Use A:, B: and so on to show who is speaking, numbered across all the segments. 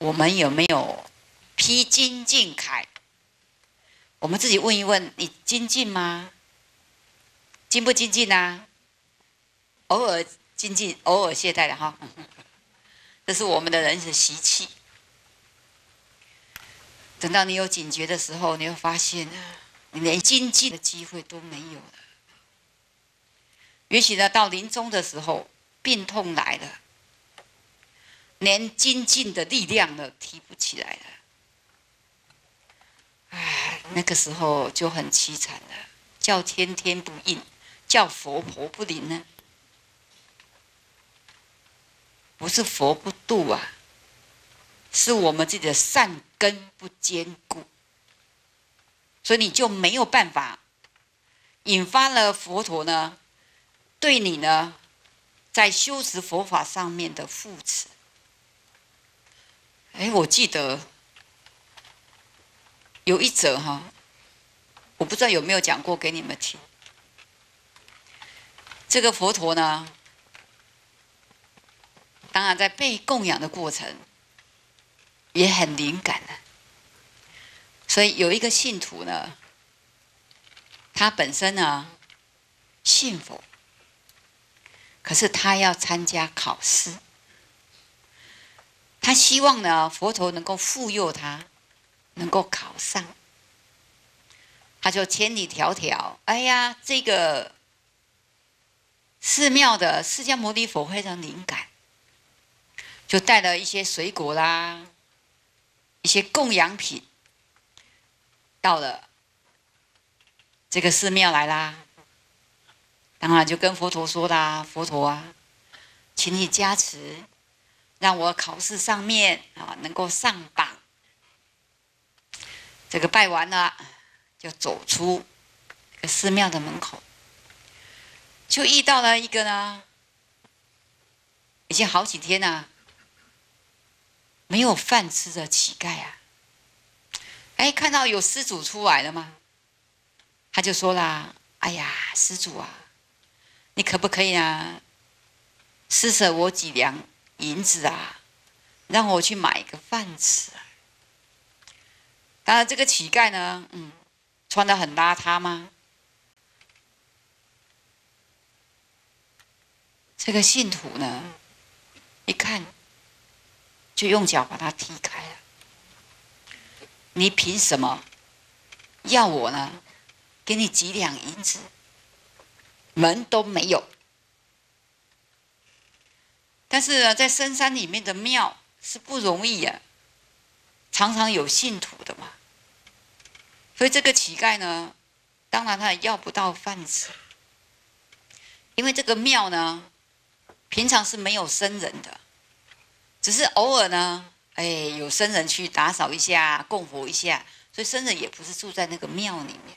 A: 我们有没有披荆棘铠？我们自己问一问，你精进吗？精不精进啊？偶尔精进，偶尔懈怠的哈。这是我们的人的习气。等到你有警觉的时候，你会发现，你连精进的机会都没有了。也许呢，到临终的时候，病痛来了，连精进的力量都提不起来了。唉，那个时候就很凄惨了。叫天天不应，叫佛佛不灵呢？不是佛不度啊，是我们自己的善根不坚固，所以你就没有办法引发了佛陀呢对你呢在修持佛法上面的扶持。我记得有一则哈，我不知道有没有讲过给你们听。这个佛陀呢，当然在被供养的过程也很灵感的，所以有一个信徒呢，他本身呢信佛，可是他要参加考试，他希望呢佛陀能够护佑他，能够考上。他就千里迢迢，哎呀，这个寺庙的释迦牟尼佛非常灵感，就带了一些水果啦，一些供养品，到了这个寺庙来啦。当然就跟佛陀说啦，佛陀啊，请你加持，让我考试上面能够上榜。这个拜完了，就走出这个寺庙的门口，就遇到了一个呢，已经好几天了没有饭吃的乞丐啊。看到有施主出来了嘛，他就说啦：“哎呀，施主啊，你可不可以啊，施舍我几两银子啊，让我去买个饭吃啊？”当然，这个乞丐呢，穿得很邋遢吗？这个信徒呢，一看就用脚把他踢开了。你凭什么要我呢给你几两银子？门都没有。但是呢，在深山里面的庙是不容易啊，常常有信徒的嘛。所以这个乞丐呢，当然他也要不到饭吃，因为这个庙呢，平常是没有僧人的，只是偶尔呢，有僧人去打扫一下、供佛一下，所以僧人也不是住在那个庙里面。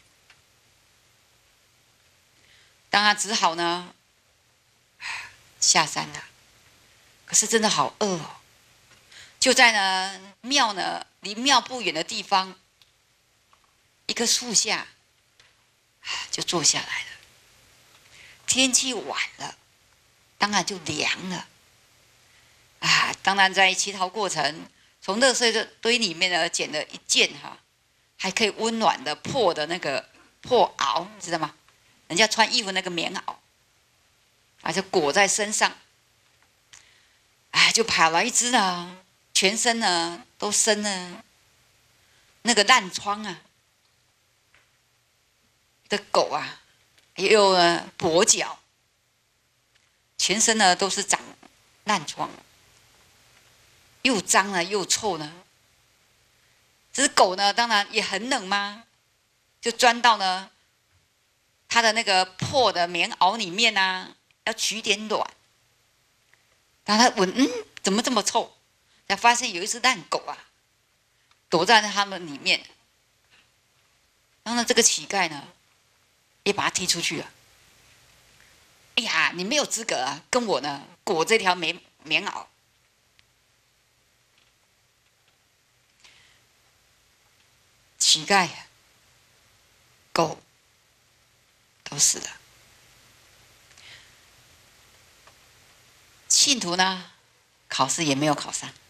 A: 当然只好呢下山了，可是真的好饿哦。就在呢庙呢离庙不远的地方，一棵树下就坐下来了。天气晚了，当然就凉了。当然在乞讨过程，从垃圾堆里面呢捡了一件还可以温暖的破的那个破袄，知道吗？人家穿衣服那个棉袄，就裹在身上。就跑来一只呢，全身呢都生了那个烂疮的狗啊，也有跛脚，全身呢都是长烂疮，又脏了又臭呢。这只狗呢，当然也很冷嘛，就钻到呢它的那个破的棉袄里面要取点暖。当它闻，怎么这么臭？才发现有一只烂狗躲在他们里面。然后呢，这个乞丐呢，也把他踢出去了。哎呀，你没有资格跟我呢裹这条棉袄。乞丐、狗都死了。信徒呢，考试也没有考上。